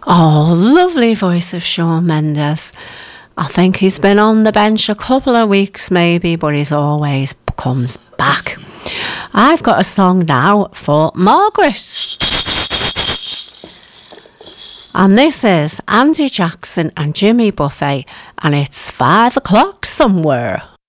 Oh, lovely voice of Shawn Mendes. I think he's been on the bench a couple of weeks maybe, but he's always comes back. I've got a song now for Margaret. And this is Andy Jackson and Jimmy Buffett, and it's 5 o'clock somewhere.